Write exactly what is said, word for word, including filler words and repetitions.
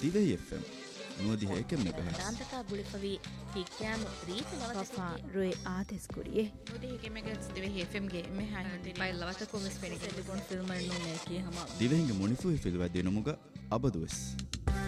Dhivehi F M නුවදිහ එක මෙගාහර්ට්ස් දාන්තක බුලිපවි හික්‍යාම රීත Wafa roe ates kuriye නුවදිහ එක මෙගාහර්ට්ස් Dhivehi F M ගේ මෙ hi file ලවත commerce පෙරික telephone film නෝ මේකී හම දිවෙහිගේ මුනිෆු හිෆිල් වදිනුමුග අබදුස්